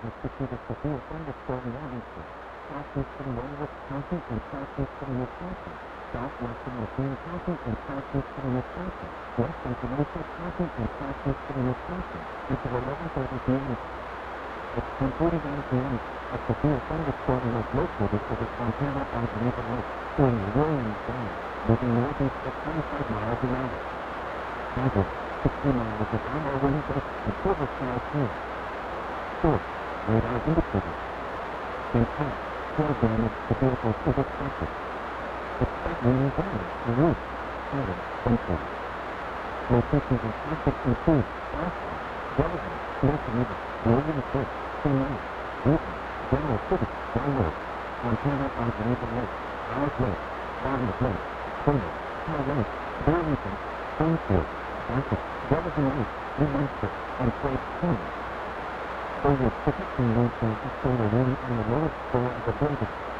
executed severe thunderstorm warnings. Southeastern Warwick County and southeastern Wisconsin, southwestern McLean County and southeastern Wisconsin, western Kenosha County and southeastern Wisconsin, until 11:30 p.m. At 10:49 p.m., a severe thunderstorm was located over Montana on Geneva Lake, during Williams Dam, moving northeast at 25 miles an hour. Hazard, 60 miles of downward wind gusts and silver skies here. Source, radar indicators. Intent, hail damage to vehicles is expected. Expect rain damage to roof, siding, and trees. Locations of hazards include Boston, Delaware, North Geneva, Williams Lake, St. Louis, Newton, General City, Download, Montana on Geneva Lake, Alice Lake, Barnes Lake, Trimble, Hell Lake, Burlington, Springfield, Bassett, Jefferson Lake, New Hampshire, and Floyd County. For your protection, these chances show the wind on the lowest floor of the building.